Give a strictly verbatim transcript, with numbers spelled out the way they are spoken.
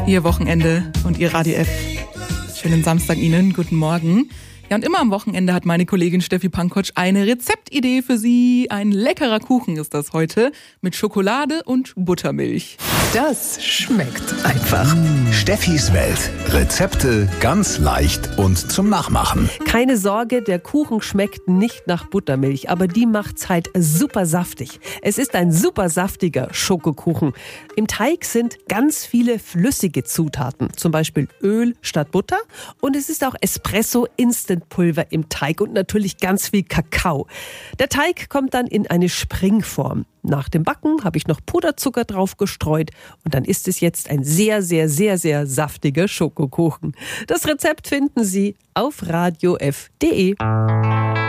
Ihr Wochenende und Ihr Radio F. Schönen Samstag Ihnen, guten Morgen. Ja, und immer am Wochenende hat meine Kollegin Steffi Pankotsch eine Rezeptidee für Sie. Ein leckerer Kuchen ist das heute mit Schokolade und Buttermilch. Das schmeckt einfach. Mmh. Steffis Welt. Rezepte ganz leicht und zum Nachmachen. Keine Sorge, der Kuchen schmeckt nicht nach Buttermilch, aber die macht's halt super saftig. Es ist ein super saftiger Schokokuchen. Im Teig sind ganz viele flüssige Zutaten, zum Beispiel Öl statt Butter, und es ist auch Espresso-Instant-Pulver im Teig und natürlich ganz viel Kakao. Der Teig kommt dann in eine Springform. Nach dem Backen habe ich noch Puderzucker drauf gestreut und dann ist es jetzt ein sehr, sehr, sehr, sehr saftiger Schokokuchen. Das Rezept finden Sie auf radio f punkt de.